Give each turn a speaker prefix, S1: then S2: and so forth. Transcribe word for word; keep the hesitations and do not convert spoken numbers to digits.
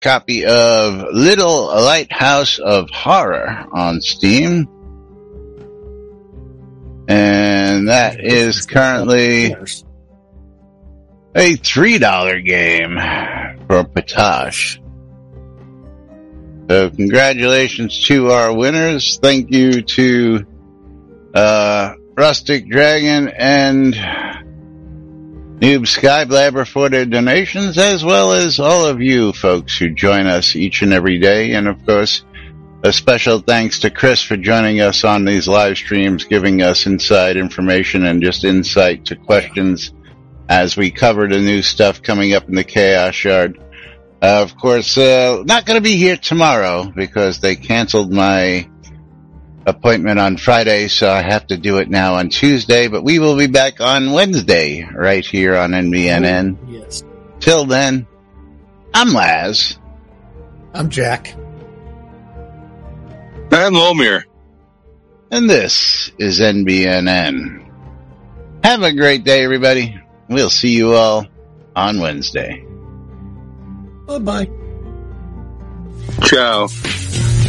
S1: copy of Little Lighthouse of Horror on Steam. And that is currently a three dollar game for Potash. So congratulations to our winners. Thank you to uh, Rustic Dragon and Noob Skyblabber for their donations, as well as all of you folks who join us each and every day. And of course, a special thanks to Chris for joining us on these live streams, giving us inside information and just insight to questions as we cover the new stuff coming up in the Chaos Shard. Uh, of course, uh, not going to be here tomorrow because they canceled my appointment on Friday, so I have to do it now on Tuesday, but we will be back on Wednesday right here on N B N N.
S2: Yes.
S1: Till then, I'm Laz.
S2: I'm Jack.
S3: I'm Lomir.
S1: And this is N B N N. Have a great day, everybody. We'll see you all on Wednesday.
S2: Bye-bye.
S3: Ciao.